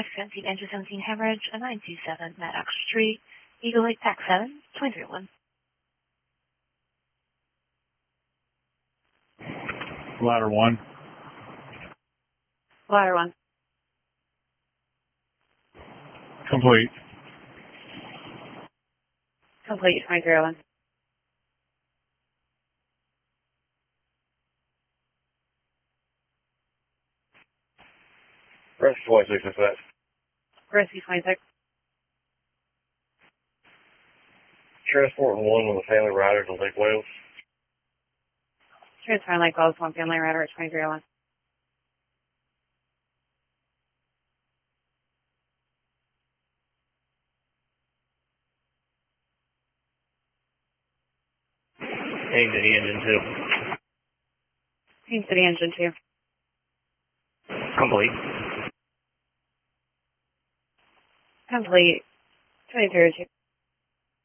Participant seat engine 17 hemorrhage, a 927 Maddox Street, Eagle 8 Pack 7, 231. Ladder 1. Ladder 1. Complete. Complete, 231. Rescue 26 is that. Rescue 26. Transport 1 with a family rider to Lake Wales. Transfer Lake Wales, one family rider at 231. Aimed at the engine 2. Team City Engine 2. Complete. Complete, 202.